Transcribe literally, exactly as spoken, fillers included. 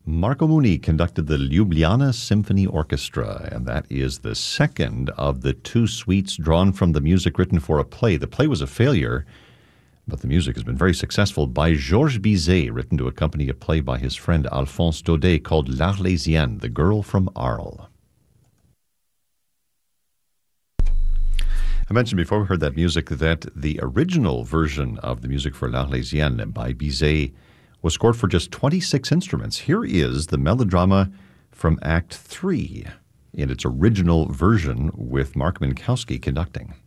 Marco Muny conducted the Ljubljana Symphony Orchestra, and that is the second of the two suites drawn from the music written for a play. The play was a failure, but the music has been very successful, by Georges Bizet, written to accompany a play by his friend Alphonse Daudet called L'Arlésienne, The Girl from Arles. I mentioned before we heard that music that the original version of the music for L'Arlésienne by Bizet was scored for just twenty-six instruments. Here is the melodrama from Act three in its original version with Mark Minkowski conducting.